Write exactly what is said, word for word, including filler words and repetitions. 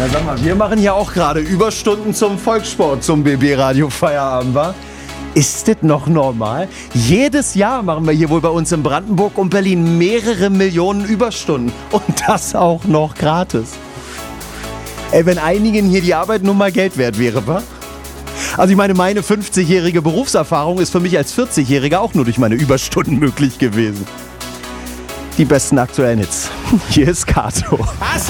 Na sag mal, wir machen ja auch gerade Überstunden zum Volkssport, zum B B-Radio Feierabend, wa? Ist das noch normal? Jedes Jahr machen wir hier wohl bei uns in Brandenburg und Berlin mehrere Millionen Überstunden. Und das auch noch gratis. Ey, wenn einigen hier die Arbeit nur mal Geld wert wäre, wa? Also ich meine, meine fünfzigjährige Berufserfahrung ist für mich als vierzigjähriger auch nur durch meine Überstunden möglich gewesen. Die besten aktuellen Hits. Hier ist Kato.